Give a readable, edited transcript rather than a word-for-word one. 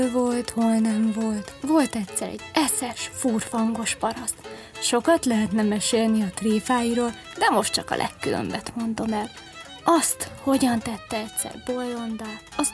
Volt, hol nem volt. Volt egyszer egy eszes, furfangos paraszt. Sokat lehetne mesélni a tréfáiról, de most csak a legkülönbet mondom el. Azt, hogyan tette egyszer bolondá, az